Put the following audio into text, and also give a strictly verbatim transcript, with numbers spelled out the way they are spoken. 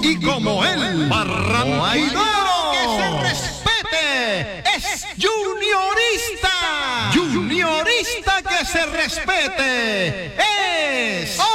y como él, barranquillero que se respete, es juniorista, juniorista que se respete, es